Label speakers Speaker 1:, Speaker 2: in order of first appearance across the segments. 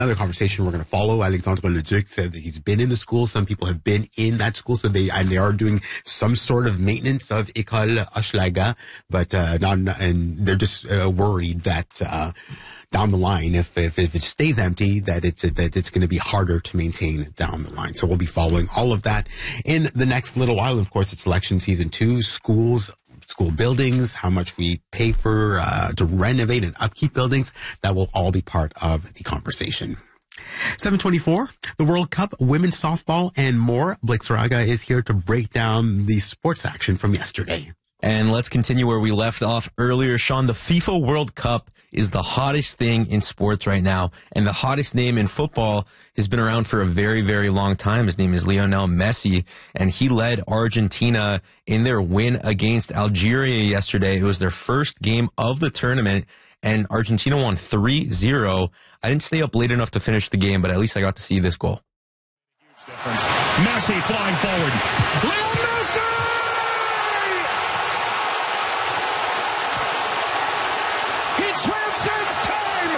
Speaker 1: Another conversation we're going to follow. Alexandre Leduc said that he's been in the school. Some people have been in that school, so they are doing some sort of maintenance of École Hochelaga, but and they're just worried that down the line, if it stays empty, that it's going to be harder to maintain down the line. So we'll be following all of that in the next little while. Of course, it's election season 2. School buildings, how much we pay for to renovate and upkeep buildings, that will all be part of the conversation. 7:24, the World Cup, women's softball, and more. Blake Saraga is here to break down the sports action from yesterday.
Speaker 2: And let's continue where we left off earlier. Sean, the FIFA World Cup is the hottest thing in sports right now. And the hottest name in football has been around for a very, very long time. His name is Lionel Messi. And he led Argentina in their win against Algeria yesterday. It was their first game of the tournament. And Argentina won 3-0. I didn't stay up late enough to finish the game, but at least I got to see this goal.
Speaker 3: Huge difference. Messi flying forward. Leo Messi! He transcends time!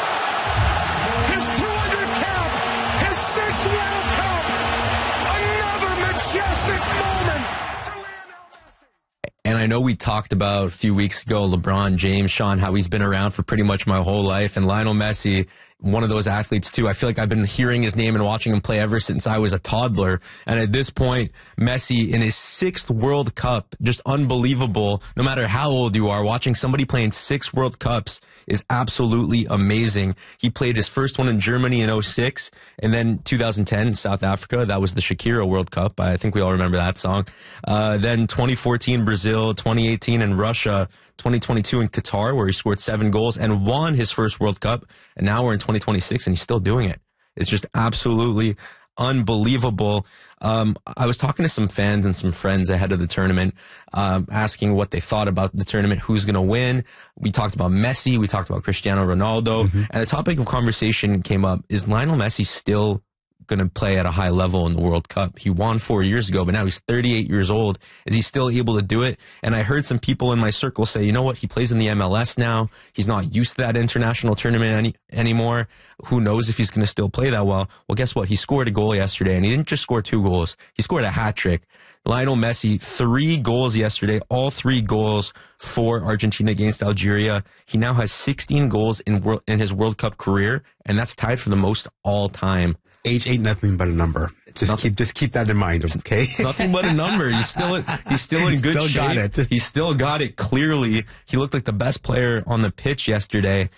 Speaker 3: His 200th cap! His 6th World Cup! Another majestic moment for Lionel Messi!
Speaker 2: And I know we talked about a few weeks ago, LeBron James, Sean, how he's been around for pretty much my whole life. And Lionel Messi, one of those athletes too. I feel like I've been hearing his name and watching him play ever since I was a toddler. And at this point, Messi in his 6th World Cup, just unbelievable. No matter how old you are, watching somebody playing 6 World Cups is absolutely amazing. He played his first one in Germany in 2006, and then 2010 South Africa. That was the Shakira World Cup. I think we all remember that song. Then 2014 Brazil, 2018 in Russia, 2022 in Qatar, where he scored 7 goals and won his first World Cup. And now we're in 2026 and he's still doing it. It's just absolutely unbelievable. I was talking to some fans and some friends ahead of the tournament, asking what they thought about the tournament, who's going to win. We talked about Messi. We talked about Cristiano Ronaldo. Mm-hmm. And the topic of conversation came up, is Lionel Messi still going to play at a high level in the World Cup? He won 4 years ago, but now he's 38 years old. Is he still able to do it? And I heard some people in my circle say, you know what? He plays in the MLS now. He's not used to that international tournament anymore. Who knows if he's going to still play that well? Well, guess what? He scored a goal yesterday, and he didn't just score 2 goals. He scored a hat trick. Lionel Messi, 3 goals yesterday, all 3 goals for Argentina against Algeria. He now has 16 goals in his World Cup career, and that's tied for the most all time.
Speaker 1: Age ain't nothing but a number. Just keep that in mind, okay?
Speaker 2: It's nothing but a number. He's still in good shape. Got it. He still got it clearly. He looked like the best player on the pitch yesterday.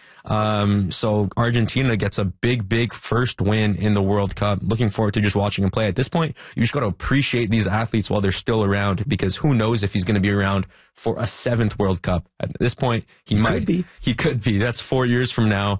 Speaker 2: So Argentina gets a big first win in the World Cup. Looking forward to just watching him play. At this point, you just got to appreciate these athletes while they're still around, because who knows if he's going to be around for a 7th World Cup. At this point, he might be. He could be. That's 4 years from now.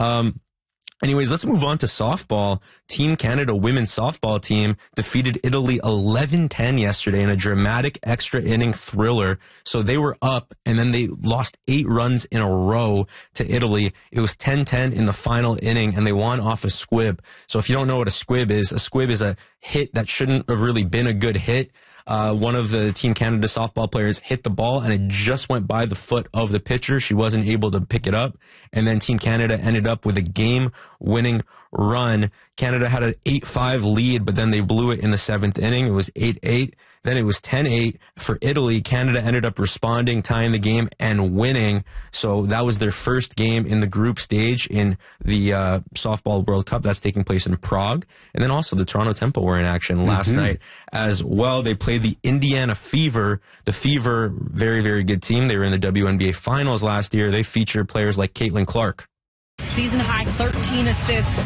Speaker 2: Anyways, let's move on to softball. Team Canada women's softball team defeated Italy 11-10 yesterday in a dramatic extra inning thriller. So they were up, and then they lost 8 runs in a row to Italy. It was 10-10 in the final inning, and they won off a squib. So if you don't know what a squib is a hit that shouldn't have really been a good hit. One of the Team Canada softball players hit the ball, and it just went by the foot of the pitcher. She wasn't able to pick it up. And then Team Canada ended up with a game-winning run. Canada had an 8-5 lead, but then they blew it in the 7th inning. It was 8-8. Then it was 10-8 for Italy. Canada ended up responding, tying the game, and winning. So that was their first game in the group stage in the Softball World Cup. That's taking place in Prague. And then also the Toronto Tempo were in action last night as well. They played the Indiana Fever. The Fever, very, very good team. They were in the WNBA Finals last year. They feature players like Caitlin Clark.
Speaker 4: Season high 13 assists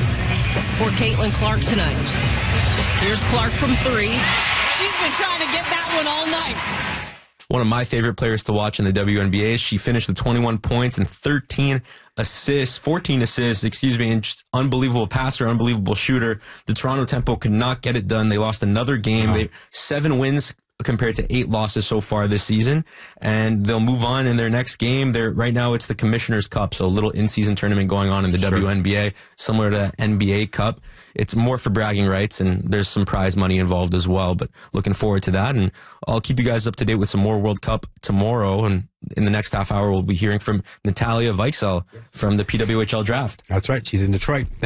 Speaker 4: for Caitlin Clark tonight. Here's Clark from 3. She's been trying to get that one all night.
Speaker 2: One of my favorite players to watch in the WNBA. She finished with 21 points and 14 assists, and just unbelievable passer, unbelievable shooter. The Toronto Tempo could not get it done. They lost another game. 7 wins compared to 8 losses so far this season, and they'll move on in their next game. Right now it's the Commissioner's Cup, so a little in-season tournament going on in the WNBA, similar to the NBA Cup. It's more for bragging rights, and there's some prize money involved as well, but looking forward to that, and I'll keep you guys up to date with some more World Cup tomorrow, and in the next half hour we'll be hearing from Natalia Weichsel from the PWHL draft.
Speaker 1: That's right. She's in Detroit.